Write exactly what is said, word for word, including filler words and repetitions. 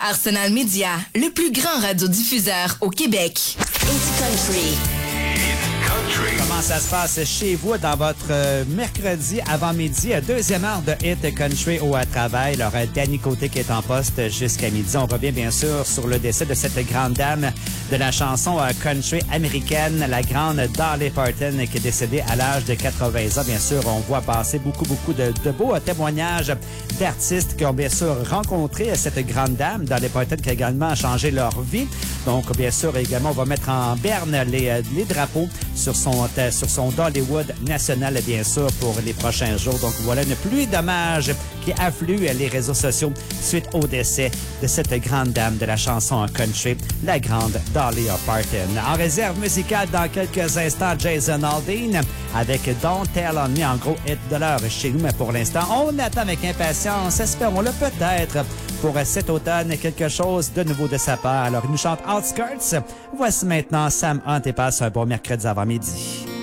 Arsenal Média, le plus grand radiodiffuseur au Québec. Indie Country. Comment ça se passe chez vous dans votre euh, mercredi avant-midi, deuxième heure de Hit Country au travail. Alors, euh, Danny Côté qui est en poste jusqu'à midi. On revient bien sûr sur le décès de cette grande dame de la chanson euh, country américaine, la grande Dolly Parton, qui est décédée à l'âge de quatre-vingts ans. Bien sûr, on voit passer beaucoup, beaucoup de, de beaux euh, témoignages d'artistes qui ont bien sûr rencontré cette grande dame, Dolly Parton, qui a également changé leur vie. Donc, bien sûr, également, on va mettre en berne les, les drapeaux sur son, sur son Dollywood national, bien sûr, pour les prochains jours. Donc, voilà une pluie d'hommages qui afflue les réseaux sociaux suite au décès de cette grande dame de la chanson en country, la grande Dolly Parton. En réserve musicale, dans quelques instants, Jason Aldean avec Don't Tell on Me, en gros, hit de l'heure chez nous. Mais pour l'instant, on attend avec impatience, espérons-le peut-être, pour cet automne, quelque chose de nouveau de sa part. Alors, il nous chante Outskirts. Voici maintenant Sam Hunt et passe un bon mercredi avant-midi.